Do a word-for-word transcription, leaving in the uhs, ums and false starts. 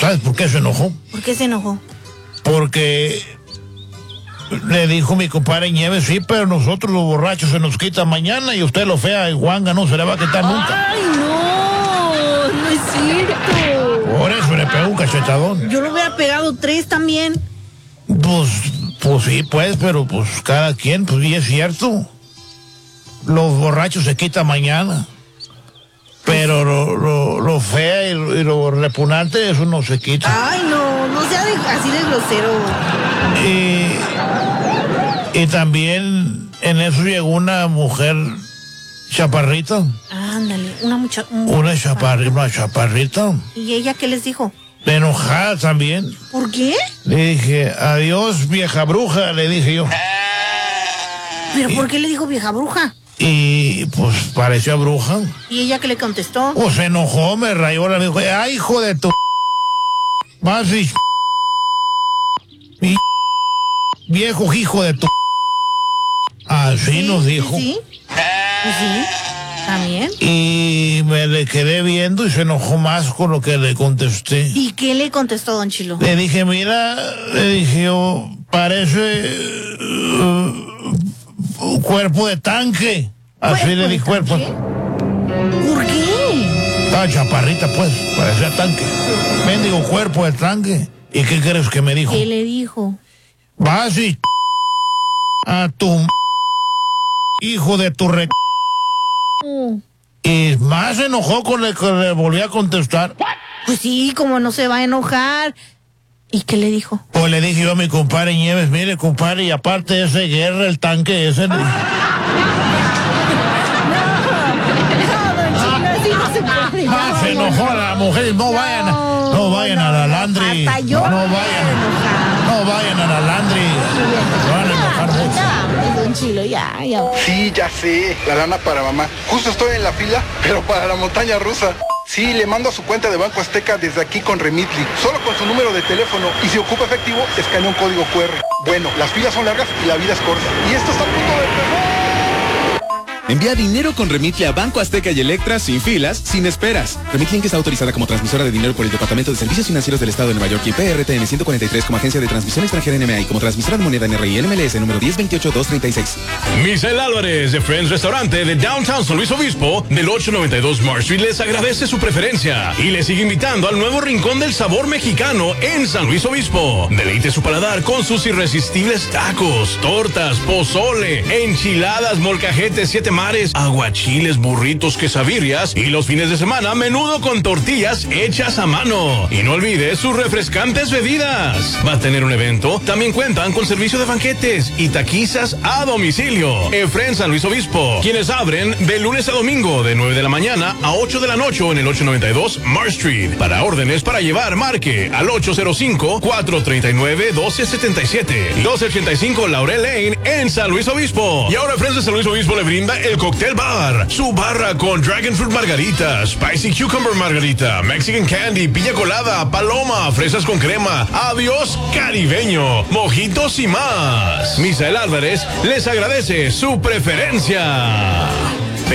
¿Sabes por qué se enojó? ¿Por qué se enojó? Porque le dijo mi compadre Nieves, sí, pero nosotros los borrachos se nos quita mañana y usted lo fea y guanga no se le va a quitar nunca. ¡Ay, no! No es cierto. Por eso le pegó un cachetadón. Yo lo hubiera pegado tres también. Pues, pues sí, pues, pero pues cada quien, pues y es cierto. Los borrachos se quitan mañana. Pero lo, lo, lo fea y lo, y lo repugnante, eso no se quita. Ay, no, no sea de, así de grosero. Y, y también en eso llegó una mujer chaparrita. Ándale, una mucha... Un... Una chaparrita, una chaparrita. ¿Y ella qué les dijo? Enojada también. ¿Por qué? Le dije, adiós vieja bruja, le dije yo. ¿Pero y, por qué le dijo vieja bruja? Y pues parecía bruja. ¿Y ella qué le contestó? Pues se enojó, me rayó, le dijo, ay hijo de tu... Más y... y... viejo hijo de tu... Así ¿Sí? nos dijo. ¿Sí? ¿Sí? ¿Sí? ¿También? Y me le quedé viendo y se enojó más con lo que le contesté. ¿Y qué le contestó, don Chilo? Le dije, mira, le dije yo, parece uh, un cuerpo de tanque. Así le dije, cuerpo. ¿Por qué? Estaba chaparrita, pues, parecía tanque. Mendigo cuerpo de tanque. ¿Y qué crees que me dijo? ¿Qué le dijo? Vas y a tu hijo de tu re... Oh. Y más se enojó con el que le volví a contestar. Pues sí, como no se va a enojar. ¿Y qué le dijo? Pues le dije yo a mi compadre Nieves, mire compadre, y aparte de ese guerra, el tanque ese... No, no, don Chilo, así no se puede. Ah, No, se enojó no, a la mujer, no, no, vayan, no, no vayan no, a la no, Landry. hasta yo No me vayan, enojada. no vayan a la Landry. Se van a enojar mucho. Ya, don Chilo, ya, ya. Sí, ya sé, la lana para mamá. Justo estoy en la fila, pero para la montaña rusa. Sí, le mando a su cuenta de Banco Azteca desde aquí con Remitly. Solo con su número de teléfono. Y si ocupa efectivo, escanea un código cu erre. Bueno, las filas son largas y la vida es corta. Y esto está a punto de empezar. Envía dinero con Remitly a Banco Azteca y Electra sin filas, sin esperas. Remitly que está autorizada como transmisora de dinero por el Departamento de Servicios Financieros del Estado de Nueva York y P R T N ciento cuarenta y tres como agencia de transmisión extranjera N M A y como transmisora de moneda N R I N M L S número diez veintiocho dos treinta y seis. Misael Álvarez de Friends Restaurante de Downtown San Luis Obispo del ocho noventa y dos Marsh Street les agradece su preferencia y les sigue invitando al nuevo Rincón del Sabor Mexicano en San Luis Obispo. Deleite su paladar con sus irresistibles tacos, tortas, pozole, enchiladas, molcajetes, siete mares, aguachiles, burritos, quesadillas y los fines de semana menudo con tortillas hechas a mano. Y no olvide sus refrescantes bebidas. Va a tener un evento. También cuentan con servicio de banquetes y taquizas a domicilio. Efren San Luis Obispo, quienes abren de lunes a domingo de nueve de la mañana a ocho de la noche en el ocho noventa y dos Marsh Street. Para órdenes para llevar, marque al ocho cero cinco, cuatro tres nueve, uno dos siete siete. dos ochenta y cinco Laurel Lane en San Luis Obispo. Y ahora Efren de San Luis Obispo le brinda el Cocktail Bar. Su barra con Dragon Fruit Margarita, Spicy Cucumber Margarita, Mexican Candy, Piña Colada, Paloma, Fresas con Crema, Adiós Caribeño, Mojitos y más. Misael Álvarez les agradece su preferencia.